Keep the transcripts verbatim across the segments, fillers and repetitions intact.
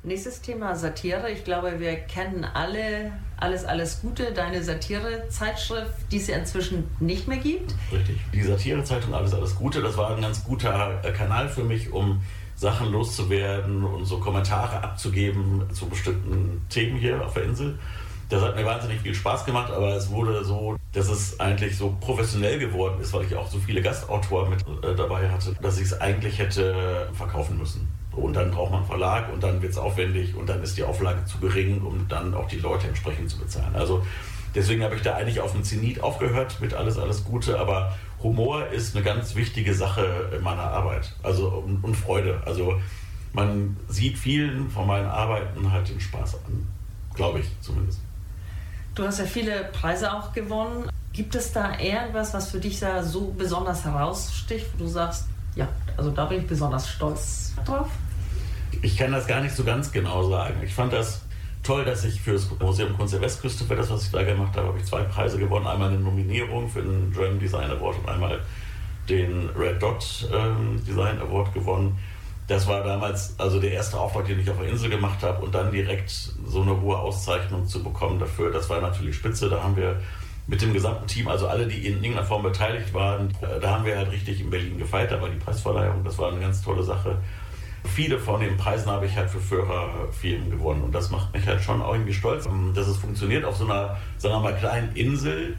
Nächstes Thema Satire. Ich glaube, wir kennen alle Alles, alles Gute, deine Satire-Zeitschrift, die es ja inzwischen nicht mehr gibt. Richtig. Die Satire-Zeitung Alles, alles Gute, das war ein ganz guter Kanal für mich, um Sachen loszuwerden und so Kommentare abzugeben zu bestimmten Themen hier auf der Insel. Das hat mir wahnsinnig viel Spaß gemacht, aber es wurde so, dass es eigentlich so professionell geworden ist, weil ich auch so viele Gastautoren mit äh, dabei hatte, dass ich es eigentlich hätte verkaufen müssen. Und dann braucht man einen Verlag und dann wird es aufwendig und dann ist die Auflage zu gering, um dann auch die Leute entsprechend zu bezahlen. Also deswegen habe ich da eigentlich auf dem Zenit aufgehört mit Alles, alles Gute, aber Humor ist eine ganz wichtige Sache in meiner Arbeit, also und, und Freude. Also man sieht vielen von meinen Arbeiten halt den Spaß an, glaube ich zumindest. Du hast ja viele Preise auch gewonnen. Gibt es da irgendwas, was für dich da so besonders heraussticht, wo du sagst, ja, also da bin ich besonders stolz drauf? Ich kann das gar nicht so ganz genau sagen. Ich fand das toll, dass ich für das Museum Kunst der Westküste, für das, was ich da gemacht habe, habe ich zwei Preise gewonnen. Einmal eine Nominierung für den German Design Award und einmal den Red Dot ähm, Design Award gewonnen. Das war damals also der erste Auftrag, den ich auf der Insel gemacht habe und dann direkt so eine hohe Auszeichnung zu bekommen dafür, das war natürlich spitze. Da haben wir mit dem gesamten Team, also alle, die in irgendeiner Form beteiligt waren, da haben wir halt richtig in Berlin gefeiert, da war die Preisverleihung, das war eine ganz tolle Sache. Viele von den Preisen habe ich halt für Führerfirmen gewonnen und das macht mich halt schon auch irgendwie stolz, dass es funktioniert, auf so einer, sagen wir mal, kleinen Insel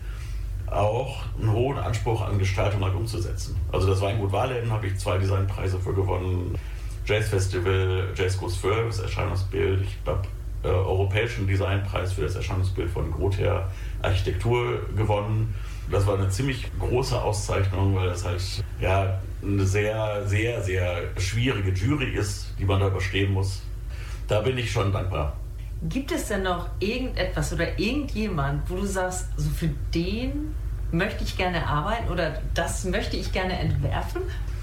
auch einen hohen Anspruch an Gestaltung halt umzusetzen. Also das Weingut Wahlenden habe ich zwei Designpreise für gewonnen, Jazz Festival, Jazz Goes für das Erscheinungsbild, ich habe äh, Europäischen Designpreis für das Erscheinungsbild von Grother Architektur gewonnen. Das war eine ziemlich große Auszeichnung, weil das halt ja eine sehr, sehr, sehr schwierige Jury ist, die man da überstehen muss. Da bin ich schon dankbar. Gibt es denn noch irgendetwas oder irgendjemand, wo du sagst, also für den möchte ich gerne arbeiten oder das möchte ich gerne entwerfen?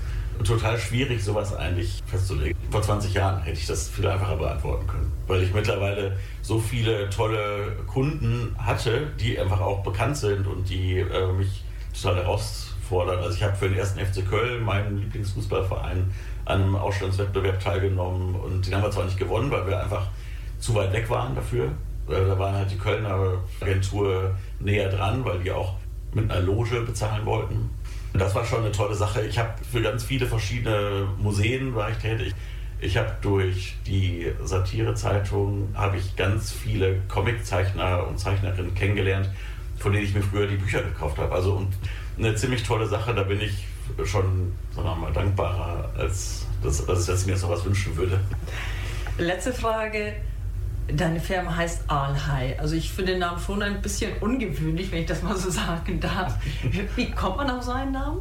Total schwierig, sowas eigentlich festzulegen. Vor zwanzig Jahren hätte ich das viel einfacher beantworten können, weil ich mittlerweile so viele tolle Kunden hatte, die einfach auch bekannt sind und die äh, mich total herausfordern. Also ich habe für den ersten F C Köln, meinen Lieblingsfußballverein, an einem Ausstellungswettbewerb teilgenommen und den haben wir zwar nicht gewonnen, weil wir einfach zu weit weg waren dafür. Da waren halt die Kölner Agentur näher dran, weil die auch mit einer Loge bezahlen wollten. Das war schon eine tolle Sache. Ich habe für ganz viele verschiedene Museen war ich tätig. Ich habe durch die Satire-Zeitung habe ich ganz viele Comiczeichner und Zeichnerinnen kennengelernt, von denen ich mir früher die Bücher gekauft habe. Also und eine ziemlich tolle Sache. Da bin ich schon, sagen wir mal, dankbarer, als, das, als dass ich mir jetzt noch was wünschen würde. Letzte Frage. Deine Firma heißt Aalhai. Also ich finde den Namen schon ein bisschen ungewöhnlich, wenn ich das mal so sagen darf. Wie kommt man auf so einen Namen?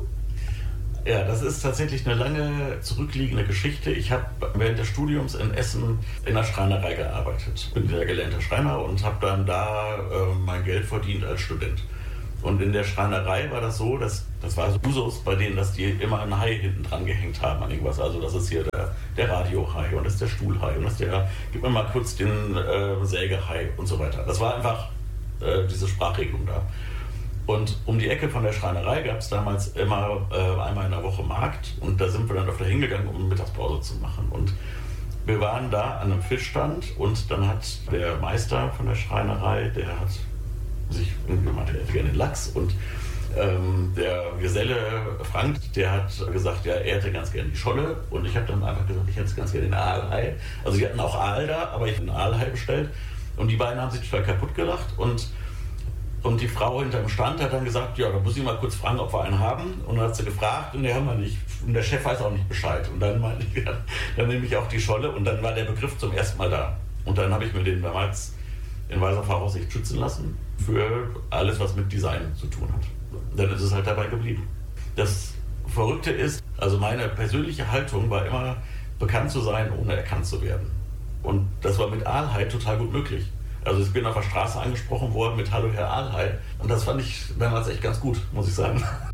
Ja, das ist tatsächlich eine lange zurückliegende Geschichte. Ich habe während des Studiums in Essen in der Schreinerei gearbeitet. Bin wieder gelernter Schreiner und habe dann da äh, mein Geld verdient als Student. Und in der Schreinerei war das so, dass das war so Usus bei denen, dass die immer einen Hai hinten dran gehängt haben an irgendwas. Also das ist hier der, der Radiohai und das ist der Stuhlhai und das ist der, gib mir mal kurz den äh, Sägehai und so weiter. Das war einfach äh, diese Sprachregelung da. Und um die Ecke von der Schreinerei gab es damals immer äh, einmal in der Woche Markt und da sind wir dann öfter hingegangen, um Mittagspause zu machen. Und wir waren da an einem Fischstand und dann hat der Meister von der Schreinerei, der hat sich irgendjemand hätte gerne den Lachs und ähm, der Geselle Frank, der hat gesagt, ja, er hätte ganz gerne die Scholle und ich habe dann einfach gesagt, ich hätte ganz gerne den Aalhai. Also die hatten auch Aal da, aber ich habe einen Aalhai bestellt und die beiden haben sich total kaputt gelacht und und die Frau hinterm Stand hat dann gesagt, ja, da muss ich mal kurz fragen, ob wir einen haben. Und dann hat sie gefragt und der haben wir nicht. Und der Chef weiß auch nicht Bescheid. Und dann meinte ich, ja, dann nehme ich auch die Scholle und dann war der Begriff zum ersten Mal da. Und dann habe ich mir den damals in weiser Voraussicht schützen lassen für alles, was mit Design zu tun hat. Dann ist es halt dabei geblieben. Das Verrückte ist, also meine persönliche Haltung war immer, bekannt zu sein, ohne erkannt zu werden. Und das war mit Aalhai total gut möglich. Also ich bin auf der Straße angesprochen worden mit Hallo Herr Aalhai und das fand ich damals echt ganz gut, muss ich sagen.